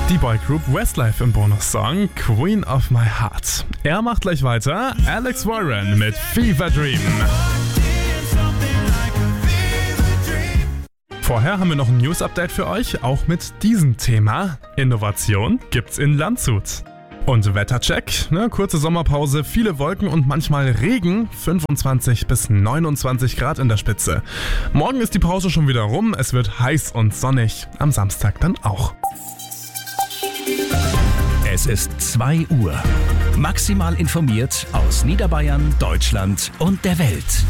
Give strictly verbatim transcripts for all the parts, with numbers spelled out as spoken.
Die Boygroup Westlife im Bonussong Queen of My Heart. Er macht gleich weiter. Alex Warren mit Fever Dream. Vorher haben wir noch ein News-Update für euch, auch mit diesem Thema. Innovation gibt's in Landshut. Und Wettercheck, ne, kurze Sommerpause, viele Wolken und manchmal Regen, fünfundzwanzig bis neunundzwanzig Grad in der Spitze. Morgen ist die Pause schon wieder rum, es wird heiß und sonnig, am Samstag dann auch. Es ist zwei Uhr. Maximal informiert aus Niederbayern, Deutschland und der Welt.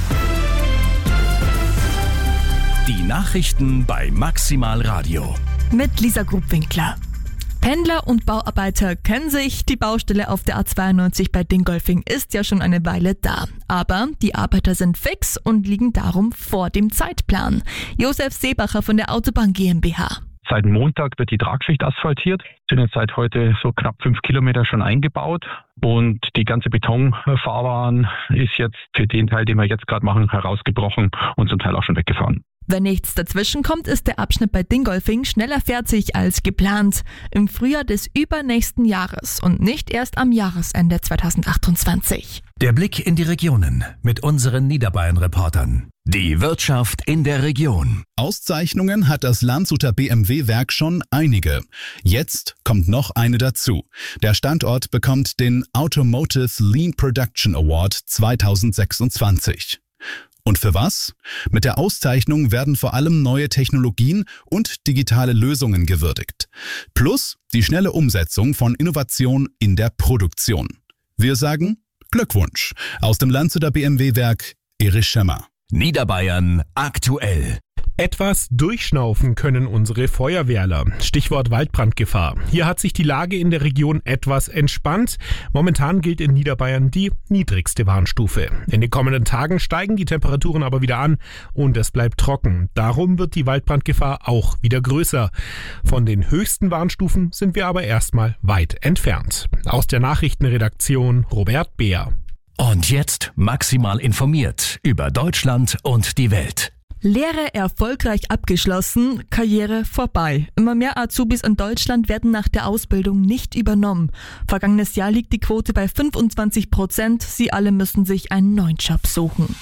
Die Nachrichten bei Maximal Radio. Mit Lisa Grubwinkler. Pendler und Bauarbeiter kennen sich. Die Baustelle auf der A zweiundneunzig bei Dingolfing ist ja schon eine Weile da. Aber die Arbeiter sind fix und liegen darum vor dem Zeitplan. Josef Seebacher von der Autobahn GmbH. Seit Montag wird die Tragschicht asphaltiert. Sind jetzt seit heute so knapp fünf Kilometer schon eingebaut. Und die ganze Betonfahrbahn ist jetzt für den Teil, den wir jetzt gerade machen, herausgebrochen und zum Teil auch schon weggefahren. Wenn nichts dazwischen kommt, ist der Abschnitt bei Dingolfing schneller fertig als geplant. Im Frühjahr des übernächsten Jahres und nicht erst am Jahresende zweitausendachtundzwanzig. Der Blick in die Regionen mit unseren Niederbayern-Reportern. Die Wirtschaft in der Region. Auszeichnungen hat das Landshuter B M W-Werk schon einige. Jetzt kommt noch eine dazu. Der Standort bekommt den Automotive Lean Production Award zweitausendsechsundzwanzig. Und für was? Mit der Auszeichnung werden vor allem neue Technologien und digitale Lösungen gewürdigt. Plus die schnelle Umsetzung von Innovation in der Produktion. Wir sagen Glückwunsch aus dem Landshuter B M W-Werk Erich Schemmer. Niederbayern aktuell. Etwas durchschnaufen können unsere Feuerwehrler. Stichwort Waldbrandgefahr. Hier hat sich die Lage in der Region etwas entspannt. Momentan gilt in Niederbayern die niedrigste Warnstufe. In den kommenden Tagen steigen die Temperaturen aber wieder an und es bleibt trocken. Darum wird die Waldbrandgefahr auch wieder größer. Von den höchsten Warnstufen sind wir aber erstmal weit entfernt. Aus der Nachrichtenredaktion Robert Beer. Und jetzt maximal informiert über Deutschland und die Welt. Lehre erfolgreich abgeschlossen, Karriere vorbei. Immer mehr Azubis in Deutschland werden nach der Ausbildung nicht übernommen. Vergangenes Jahr liegt die Quote bei fünfundzwanzig Prozent. Sie alle müssen sich einen neuen Job suchen.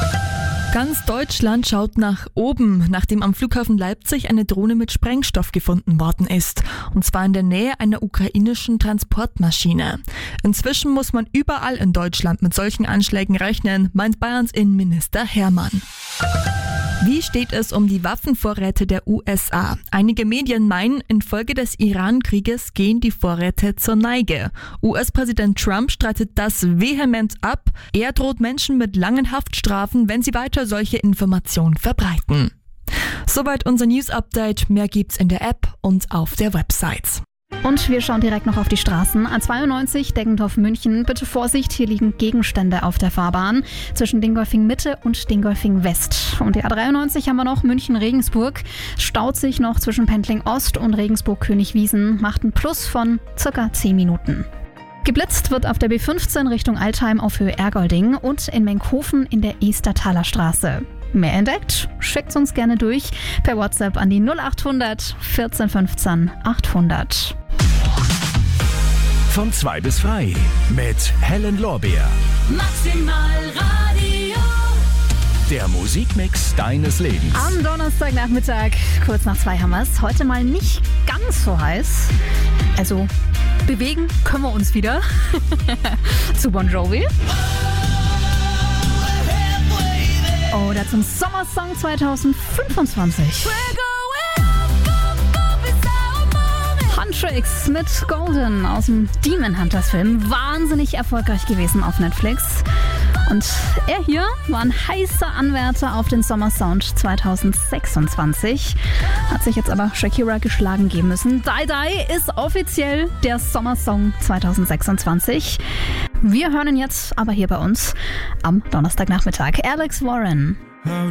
Ganz Deutschland schaut nach oben, nachdem am Flughafen Leipzig eine Drohne mit Sprengstoff gefunden worden ist. Und zwar in der Nähe einer ukrainischen Transportmaschine. Inzwischen muss man überall in Deutschland mit solchen Anschlägen rechnen, meint Bayerns Innenminister Hermann. Wie steht es um die Waffenvorräte der U S A? Einige Medien meinen, infolge des Iran-Krieges gehen die Vorräte zur Neige. U S-Präsident Trump streitet das vehement ab. Er droht Menschen mit langen Haftstrafen, wenn sie weiter solche Informationen verbreiten. Soweit unser News-Update. Mehr gibt's in der App und auf der Website. Und wir schauen direkt noch auf die Straßen. A zweiundneunzig Deggendorf-München. Bitte Vorsicht, hier liegen Gegenstände auf der Fahrbahn zwischen Dingolfing Mitte und Dingolfing West. Und die A dreiundneunzig haben wir noch München-Regensburg. Staut sich noch zwischen Pendling Ost und Regensburg-Königswiesen. Macht ein Plus von circa zehn Minuten. Geblitzt wird auf der B fünfzehn Richtung Altheim auf Höhe Ergolding und in Menkhofen in der Estertaler Straße. Mehr entdeckt? Schickt's uns gerne durch per WhatsApp an die null achthundert vierzehn fünfzehn achthundert. Von zwei bis frei mit Helen Lorbeer. Maximal Radio. Der Musikmix deines Lebens. Am Donnerstagnachmittag, kurz nach zwei haben wir's. Heute mal nicht ganz so heiß. Also bewegen können wir uns wieder. Zu Bon Jovi. Oder zum Sommersong zweitausendfünfundzwanzig. Huntrix mit Golden aus dem Demon Hunters Film. Wahnsinnig erfolgreich gewesen auf Netflix. Und er hier war ein heißer Anwärter auf den Sommersound zweitausendsechsundzwanzig. Hat sich jetzt aber Shakira geschlagen geben müssen. Die Die ist offiziell der Sommersong zweitausendsechsundzwanzig. Wir hören ihn jetzt aber hier bei uns am Donnerstagnachmittag. Alex Warren.